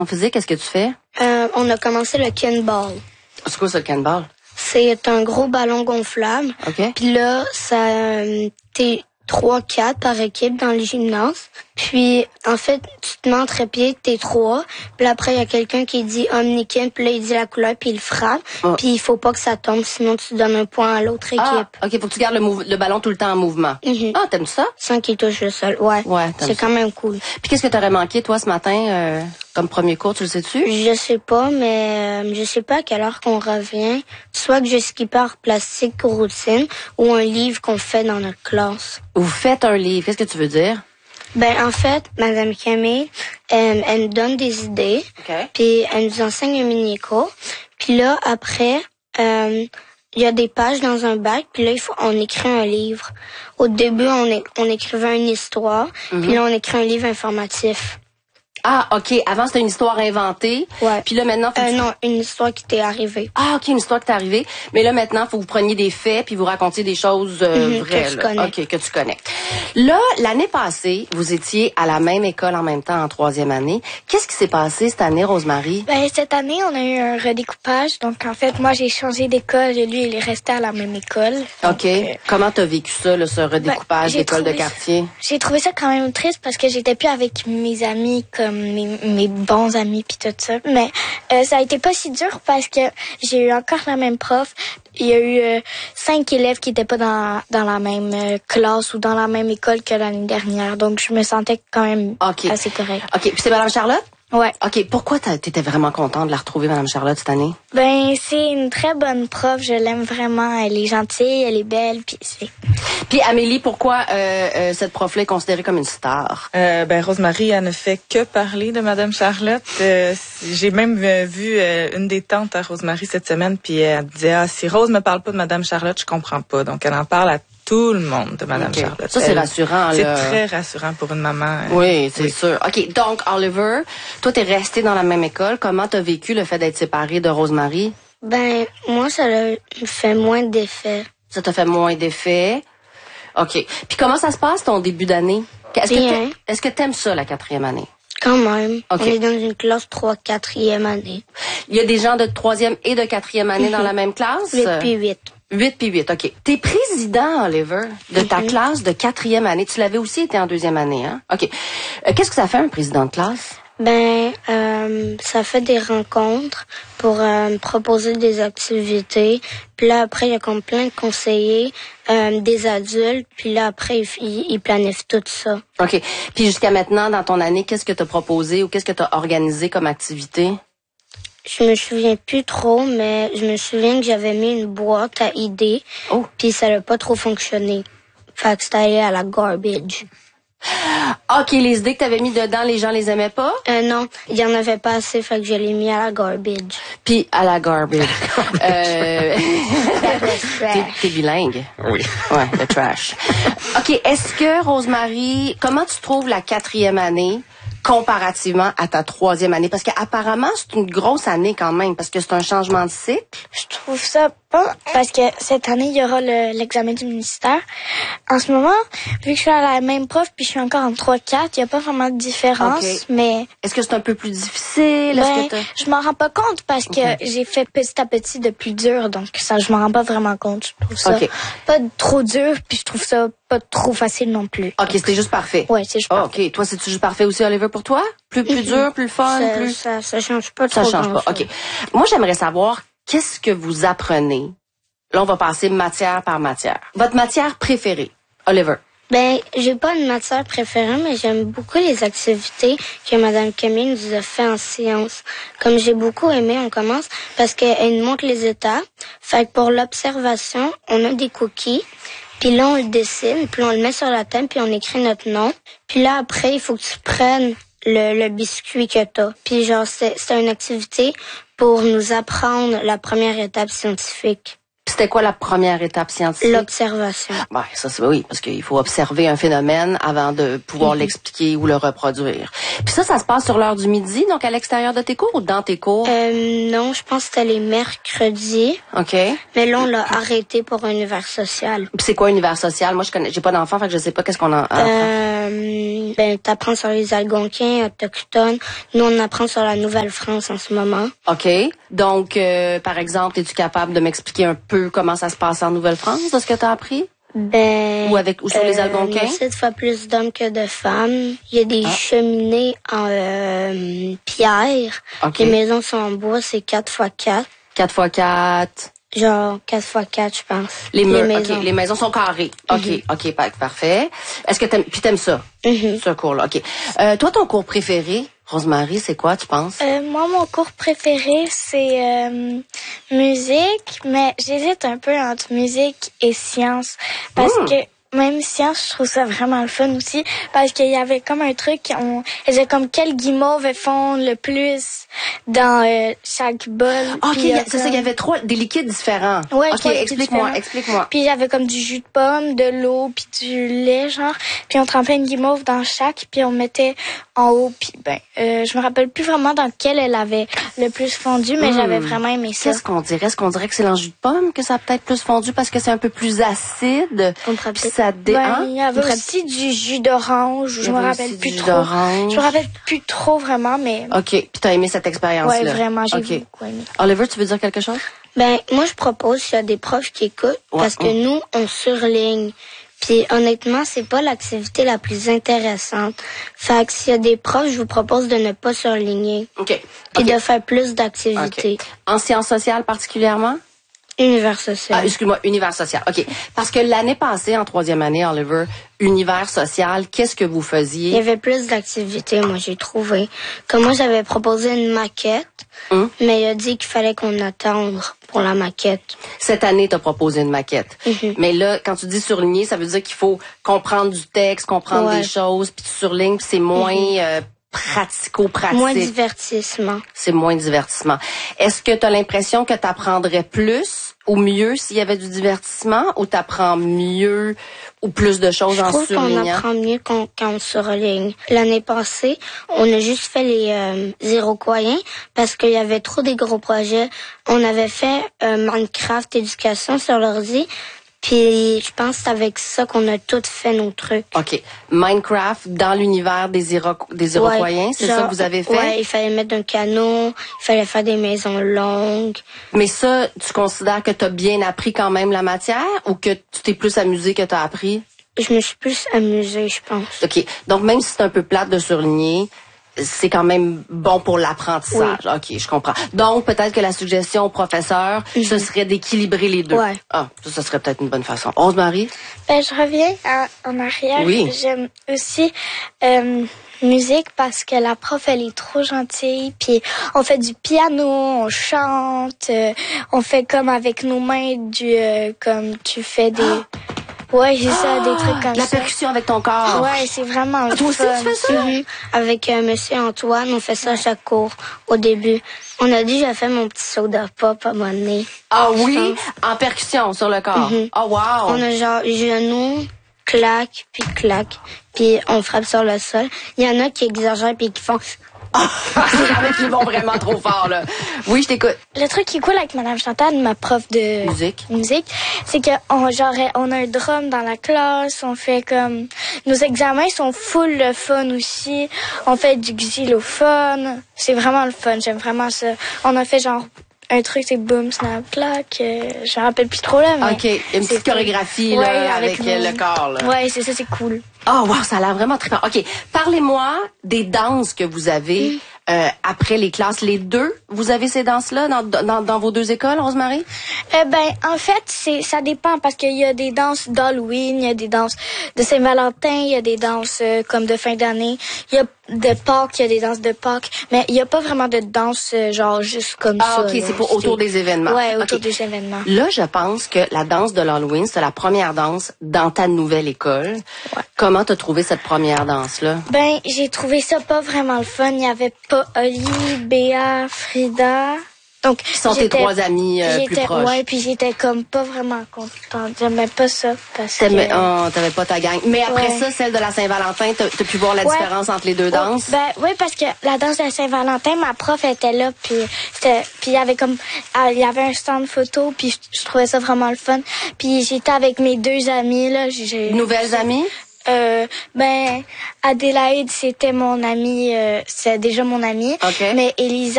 En physique, qu'est-ce que tu fais? On a commencé le canneball. C'est quoi ça, le canneball? C'est un gros ballon gonflable. OK. Puis là, t'es 3-4 par équipe dans le gymnase. Puis, en fait, tu te mets entre pieds, t'es 3. Puis après, il y a quelqu'un qui dit Omnikin, puis là, il dit la couleur, puis il frappe. Oh. Puis il faut pas que ça tombe, sinon tu donnes un point à l'autre équipe. Ah, OK, faut que tu gardes le ballon tout le temps en mouvement. Ah, t'aimes ça? Sans qu'il touche le sol, ouais. C'est quand même cool. Puis qu'est-ce que t'aurais manqué, toi, ce matin, comme premier cours, tu le sais-tu? Je sais pas, mais je sais pas à quelle heure qu'on revient. Soit que je skipper art plastique routine ou un livre qu'on fait dans notre classe. Vous faites un livre, qu'est-ce que tu veux dire? Ben, en fait, Madame Camille, elle nous donne des idées. OK. Puis elle nous enseigne un mini-cours. Puis là, après, il y a des pages dans un bac. Puis là, on écrit un livre. Au début, on écrivait une histoire. Puis là, on écrit un livre informatif. Ah, OK. Avant, c'était une histoire inventée. Ouais. Puis là, maintenant... Non, une histoire qui t'est arrivée. Ah, OK, une histoire qui t'est arrivée. Mais là, maintenant, faut que vous preniez des faits puis vous racontiez des choses vraies. Que tu connais. OK, que tu connais. Là, l'année passée, vous étiez à la même école en même temps en 3e année. Qu'est-ce qui s'est passé cette année, Rosemary? Ben, cette année, on a eu un redécoupage. Donc, en fait, moi, j'ai changé d'école et lui, il est resté à la même école. OK. Comment t'as vécu ça, là, ce redécoupage d'école de quartier? J'ai trouvé ça quand même triste parce que j'étais plus avec mes amis comme mes bons amis puis tout ça. Mais ça a été pas si dur parce que j'ai eu encore la même prof. Il y a eu 5 élèves qui étaient pas dans la même classe ou dans la même école que l'année dernière. Donc, je me sentais quand même assez correcte. OK. Puis c'est Mme Charlotte? Ouais. OK. Pourquoi t'étais vraiment contente de la retrouver, Mme Charlotte, cette année? Ben, c'est une très bonne prof. Je l'aime vraiment. Elle est gentille, elle est belle, Puis Amélie, pourquoi cette prof-là est considérée comme une star? Ben, Rosemary, elle ne fait que parler de Mme Charlotte. J'ai même vu une des tantes à Rosemary cette semaine, puis elle disait, si Rose me parle pas de Mme Charlotte, je comprends pas. Donc, elle en parle à tout le monde de Mme Charlotte. Ça, c'est rassurant, là. C'est très rassurant pour une maman. Oui, c'est sûr. OK, donc, Oliver, toi, t'es resté dans la même école. Comment t'as vécu le fait d'être séparé de Rosemary? Ben, moi, ça me fait moins d'effet. Ça t'a fait moins d'effet? OK. Puis comment ça se passe, ton début d'année? Est-ce que t'aimes ça, la 4e année? Quand même. Okay. On est dans une classe 3-4e année. Il y a des gens de 3e et de 4e année dans la même classe? 8 puis 8. 8 puis 8, OK. T'es président, Oliver, de ta classe de 4e année. Tu l'avais aussi été en 2e année, hein? OK. Qu'est-ce que ça fait, un président de classe? Ben, ça fait des rencontres pour proposer des activités. Puis là, après, il y a comme plein de conseillers, des adultes. Puis là, après, ils planifient tout ça. OK. Puis jusqu'à maintenant, dans ton année, qu'est-ce que tu as proposé ou qu'est-ce que tu as organisé comme activité? Je me souviens plus trop, mais je me souviens que j'avais mis une boîte à idées. Oh. Puis ça n'a pas trop fonctionné. Fait que c'était allé à la garbage. OK, les idées que tu avais mis dedans, les gens les aimaient pas? Non, il y en avait pas assez, fait que je l'ai mis à la garbage. Puis à la garbage. T'es bilingue? Oui. Ouais, le trash. OK, est-ce que, Rosemary, comment tu trouves la 4e année comparativement à ta 3e année? Parce qu'apparemment, c'est une grosse année quand même, parce que c'est un changement de cycle. Je trouve ça pas, parce que cette année, il y aura l'examen du ministère. En ce moment, vu que je suis à la même prof, puis je suis encore en 3-4, il n'y a pas vraiment de différence, mais... Est-ce que c'est un peu plus difficile? Ben, je m'en rends pas compte parce que j'ai fait petit à petit de plus dur, donc ça, je m'en rends pas vraiment compte. Je trouve ça pas trop dur, puis je trouve ça pas trop facile non plus. OK, c'était juste parfait. Ouais, c'est juste parfait. OK, toi, c'est-tu juste parfait aussi, Oliver, pour toi? Plus dur, plus fun, plus... Ça change pas trop. Ça change pas, OK. Moi, j'aimerais savoir, qu'est-ce que vous apprenez? Là, on va passer matière par matière. Votre matière préférée, Oliver? Ben, j'ai pas une matière préférée, mais j'aime beaucoup les activités que Mme Camille nous a fait en sciences. Comme j'ai beaucoup aimé, on commence parce qu'elle nous montre les étapes. Fait que pour l'observation, on a des cookies. Puis là, on le dessine, puis on le met sur la table, puis on écrit notre nom. Puis là, après, il faut que tu prennes le biscuit que t'as. Puis genre, c'est une activité pour nous apprendre la première étape scientifique. C'était quoi la première étape scientifique? L'observation. Ben, ça, c'est oui, parce qu'il faut observer un phénomène avant de pouvoir l'expliquer ou le reproduire. Puis ça se passe sur l'heure du midi, donc à l'extérieur de tes cours ou dans tes cours? Non, je pense que c'était les mercredis. OK. Mais là, on l'a arrêté pour un univers social. Puis c'est quoi univers social? Moi, j'ai pas d'enfant, fait que je sais pas qu'est-ce qu'on en apprend. T'apprends sur les Algonquins autochtones. Nous, on apprend sur la Nouvelle-France en ce moment. OK. Donc, par exemple, es-tu capable de m'expliquer un peu comment ça se passe en Nouvelle-France, de ce que tu as appris? Ou sur les Algonquins? 7 fois plus d'hommes que de femmes. Il y a des cheminées en pierre. Okay. Les maisons sont en bois, c'est 4x4. 4x4. Genre 4x4, je pense. Les maisons. OK, les maisons sont carrées. OK, parfait. Est-ce que puis t'aimes ça? Ce cours-là, OK. Toi, ton cours préféré, Rosemary, c'est quoi, tu penses? Moi, mon cours préféré, c'est musique, mais j'hésite un peu entre musique et sciences. Parce que même science, je trouve ça vraiment le fun aussi, parce qu'il y avait comme un truc, on faisait comme quel guimauve fond le plus dans chaque bol. OK, c'est ça, il y avait des liquides différents. Ouais, OK, explique-moi. Puis il y avait comme du jus de pomme, de l'eau, puis du lait, genre. Puis on trempait une guimauve dans chaque, puis on mettait en haut. Puis je me rappelle plus vraiment dans quel elle avait le plus fondu, mais j'avais vraiment aimé ça. Qu'est-ce qu'on dirait? Est-ce qu'on dirait que c'est dans le jus de pomme que ça a peut-être plus fondu parce que c'est un peu plus acide? Il y avait aussi du jus d'orange. Je me rappelle plus trop. Je me rappelle plus trop vraiment, mais... OK. Puis t'as aimé cette expérience-là? Ouais, vraiment. J'ai beaucoup aimé. Oliver, tu veux dire quelque chose? Moi, je propose qu'il y a des profs qui écoutent parce que nous, on surligne. Puis honnêtement, c'est pas l'activité la plus intéressante. Fait que s'il y a des profs, je vous propose de ne pas surligner. OK. Puis de faire plus d'activités. En sciences sociales particulièrement? Univers social. Excuse-moi, univers social. OK. Parce que l'année passée, en 3e année, Oliver, univers social, qu'est-ce que vous faisiez? Il y avait plus d'activités, moi, j'ai trouvé. Comme moi, j'avais proposé une maquette, mais il a dit qu'il fallait qu'on attende pour la maquette. Cette année, tu as proposé une maquette. Mais là, quand tu dis surligner, ça veut dire qu'il faut comprendre du texte, comprendre des choses, puis tu surlignes, puis c'est moins... pratico-pratique. Moins divertissement. C'est moins divertissement. Est-ce que tu as l'impression que tu apprendrais plus ou mieux s'il y avait du divertissement ou tu apprends mieux ou plus de choses en surlignant? Je trouve qu'on apprend mieux quand on surligne. L'année passée, on a juste fait les Iroquoiens parce qu'il y avait trop des gros projets. On avait fait Minecraft éducation sur l'ordi. Puis je pense que c'est avec ça qu'on a tous fait nos trucs. OK. Minecraft dans l'univers des Iroquoiens, c'est ça que vous avez fait? Ouais, il fallait mettre un canot, il fallait faire des maisons longues. Mais ça, tu considères que tu as bien appris quand même la matière ou que tu t'es plus amusé que tu as appris? Je me suis plus amusée, je pense. OK. Donc même si c'est un peu plate de surligner, c'est quand même bon pour l'apprentissage. Oui. OK, je comprends. Donc, peut-être que la suggestion au professeur, ce serait d'équilibrer les deux. Ouais. Ah, ça serait peut-être une bonne façon. Rosemary? Je reviens en arrière. Oui. J'aime aussi musique parce que la prof, elle est trop gentille. Puis, on fait du piano, on chante, on fait comme avec nos mains comme tu fais des... Ouais, c'est ça, des trucs comme ça. La percussion avec ton corps. Ouais, c'est vraiment le Toi aussi, fun. tu fais ça? Avec Monsieur Antoine, on fait ça à chaque cours, au début. On a dit, j'ai fait mon petit soda pop à un moment donné. Ah oui? En percussion sur le corps. Oh wow! On a genre genoux, clac, puis on frappe sur le sol. Il y en a qui exagèrent puis qui font... Avec qui vont vraiment trop fort, là. Oui, je t'écoute. Le truc qui est cool avec Madame Chantal, ma prof de musique, c'est que on a un drum dans la classe, on fait comme... Nos examens sont full le fun aussi. On fait du xylophone. C'est vraiment le fun, j'aime vraiment ça. On a fait genre... Un truc, c'est boom, snap, clac. Je me rappelle plus trop, là, mais... OK, une petite chorégraphie, cool. là, avec le corps, là. Ouais, c'est ça, c'est cool. Oh, wow, ça a l'air vraiment très bien. OK, parlez-moi des danses que vous avez après les classes. Les deux, vous avez ces danses-là dans vos deux écoles, Rosemary? En fait, ça dépend parce qu'il y a des danses d'Halloween, il y a des danses de Saint-Valentin, il y a des danses comme de fin d'année, il y a de Pâques, il y a des danses de Pâques, mais il y a pas vraiment de danse genre juste comme ça. Ah, OK, c'est pour autour des événements. Ouais, autour des événements. Là, je pense que la danse de l'Halloween, c'est la première danse dans ta nouvelle école. Ouais. Comment t'as trouvé cette première danse-là? J'ai trouvé ça pas vraiment le fun. Il y avait pas Oli, Béa, Frida. Donc, Qui sont tes 3 amis plus proches? Ouais, puis j'étais comme pas vraiment contente. J'aimais pas ça parce que... T'avais pas ta gang. Mais après ça, celle de la Saint-Valentin, t'as pu voir la différence entre les 2 danses? Oui, parce que la danse de la Saint-Valentin, ma prof était là, puis il y avait un stand photo, puis je trouvais ça vraiment le fun. Puis j'étais avec mes 2 amis, là. Nouvelles amies? Adélaïde, c'était mon amie, c'est déjà mon amie. Okay. Mais Elisa,